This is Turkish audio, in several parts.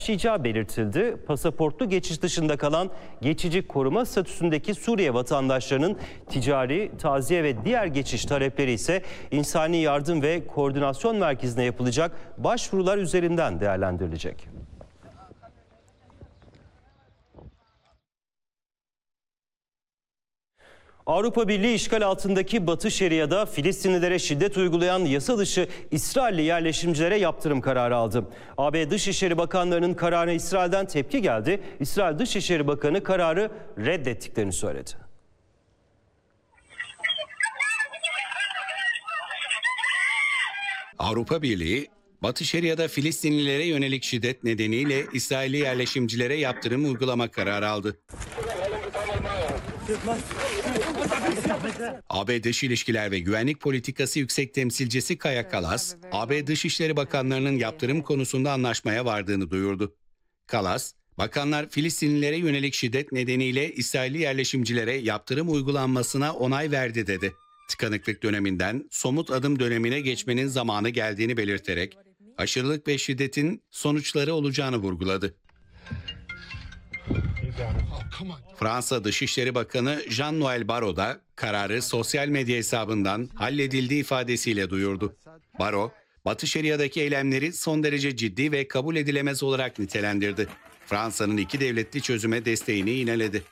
başlayacağı belirtildi. Pasaportlu geçiş dışında kalan geçici koruma statüsündeki Suriye vatandaşlarının ticari, taziye ve diğer geçiş talepleri ise İnsani Yardım ve Koordinasyon Merkezi'ne yapılacak başvurular üzerinden değerlendirilecek. Avrupa Birliği işgal altındaki Batı Şeria'da Filistinlilere şiddet uygulayan yasa dışı İsrailli yerleşimcilere yaptırım kararı aldı. AB Dışişleri Bakanlarının kararına İsrail'den tepki geldi. İsrail Dışişleri Bakanı kararı reddettiklerini söyledi. Avrupa Birliği, Batı Şeria'da Filistinlilere yönelik şiddet nedeniyle İsrailli yerleşimcilere yaptırım uygulama kararı aldı. AB Dış İlişkiler ve Güvenlik Politikası Yüksek Temsilcisi Kaja Kallas, AB Dışişleri Bakanlarının yaptırım konusunda anlaşmaya vardığını duyurdu. Kallas, bakanlar Filistinlilere yönelik şiddet nedeniyle İsrailli yerleşimcilere yaptırım uygulanmasına onay verdi dedi. Tıkanıklık döneminden somut adım dönemine geçmenin zamanı geldiğini belirterek aşırılık ve şiddetin sonuçları olacağını vurguladı. Fransa Dışişleri Bakanı Jean-Noël Barrot da kararı sosyal medya hesabından halledildiği ifadesiyle duyurdu. Barrot, Batı Şeria'daki eylemleri son derece ciddi ve kabul edilemez olarak nitelendirdi. Fransa'nın iki devletli çözüme desteğini yineledi.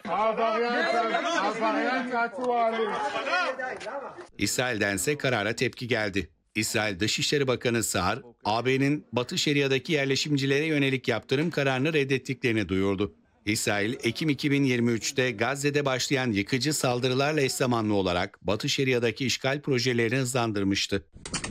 İsrail'dense karara tepki geldi. İsrail Dışişleri Bakanı Sa'ar, AB'nin Batı Şeria'daki yerleşimcilere yönelik yaptırım kararını reddettiklerini duyurdu. İsrail, Ekim 2023'te Gazze'de başlayan yıkıcı saldırılarla eş zamanlı olarak Batı Şeria'daki işgal projelerini hızlandırmıştı.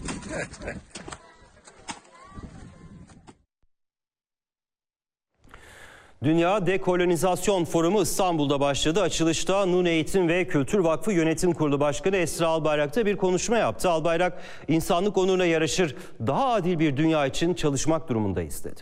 Dünya Dekolonizasyon Forumu İstanbul'da başladı. Açılışta Nun Eğitim ve Kültür Vakfı Yönetim Kurulu Başkanı Esra Albayrak bir konuşma yaptı. Albayrak, insanlık onuruna yaraşır daha adil bir dünya için çalışmak durumundayız dedi.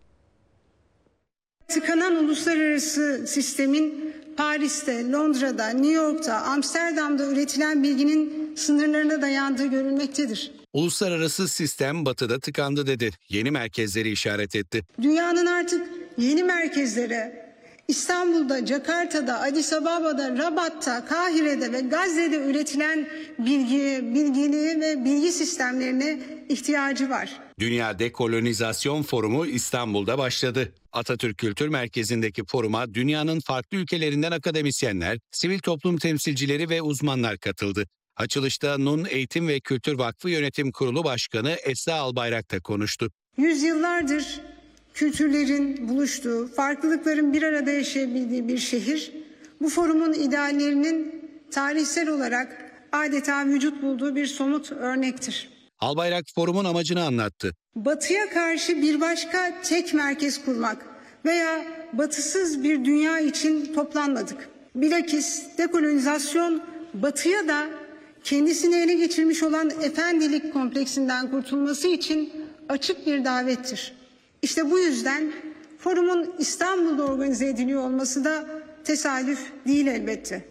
Tıkanan uluslararası sistemin Paris'te, Londra'da, New York'ta, Amsterdam'da üretilen bilginin sınırlarına dayandığı görülmektedir. Uluslararası sistem batıda tıkandı dedi. Yeni merkezleri işaret etti. Dünyanın artık yeni merkezlere İstanbul'da, Jakarta'da, Addis Ababa'da, Rabat'ta, Kahire'de ve Gazze'de üretilen bilgi ve bilgi sistemlerine ihtiyacı var. Dünya Dekolonizasyon Forumu İstanbul'da başladı. Atatürk Kültür Merkezi'ndeki foruma dünyanın farklı ülkelerinden akademisyenler, sivil toplum temsilcileri ve uzmanlar katıldı. Açılışta Nun Eğitim ve Kültür Vakfı Yönetim Kurulu Başkanı Esra Albayrak da konuştu. Yüzyıllardır kültürlerin buluştuğu, farklılıkların bir arada yaşayabildiği bir şehir, bu forumun ideallerinin tarihsel olarak adeta vücut bulduğu bir somut örnektir. Albayrak forumun amacını anlattı. Batıya karşı bir başka tek merkez kurmak veya batısız bir dünya için toplanmadık. Bilakis dekolonizasyon batıya da kendisini ele geçirmiş olan efendilik kompleksinden kurtulması için açık bir davettir. İşte bu yüzden forumun İstanbul'da organize ediliyor olması da tesadüf değil elbette.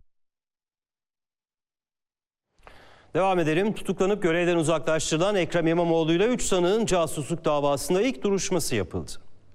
Devam edelim. Tutuklanıp görevden uzaklaştırılan Ekrem İmamoğlu ile 3 sanığın casusluk davasında ilk duruşması yapıldı.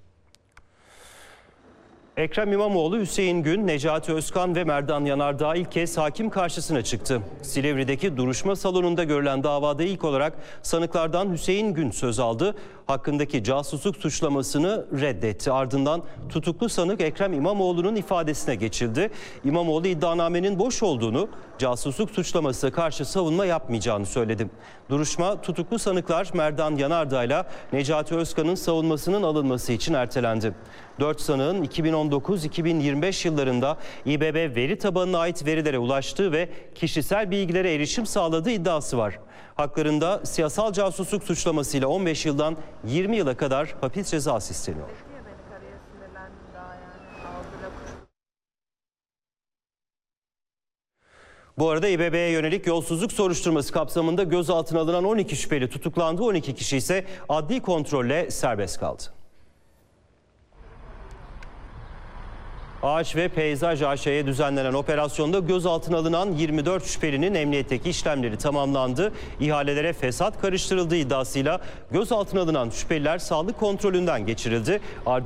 Ekrem İmamoğlu, Hüseyin Gün, Necati Özkan ve Merdan Yanardağ ilk kez hakim karşısına çıktı. Silivri'deki duruşma salonunda görülen davada ilk olarak sanıklardan Hüseyin Gün söz aldı. Hakkındaki casusluk suçlamasını reddetti. Ardından tutuklu sanık Ekrem İmamoğlu'nun ifadesine geçildi. İmamoğlu iddianamenin boş olduğunu, casusluk suçlaması karşı savunma yapmayacağını söyledi. Duruşma tutuklu sanıklar Merdan Yanardağ ile Necati Özkan'ın savunmasının alınması için ertelendi. 4 sanığın 2019-2025 yıllarında İBB veri tabanına ait verilere ulaştığı ve kişisel bilgilere erişim sağladığı iddiası var. Haklarında siyasal casusluk suçlamasıyla 15 yıldan 20 yıla kadar hapis cezası isteniyor. Bu arada İBB'ye yönelik yolsuzluk soruşturması kapsamında gözaltına alınan 12 şüpheli tutuklandı. 12 kişi ise adli kontrolle serbest kaldı. Ağaç ve Peyzaj AŞ'ye düzenlenen operasyonda gözaltına alınan 24 şüphelinin emniyetteki işlemleri tamamlandı. İhalelere fesat karıştırıldığı iddiasıyla gözaltına alınan şüpheliler sağlık kontrolünden geçirildi.